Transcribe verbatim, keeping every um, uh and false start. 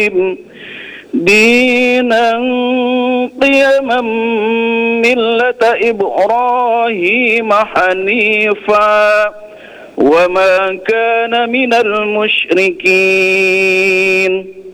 دينا قيما ملة إبراهيم حنيفا وما كان من المشركين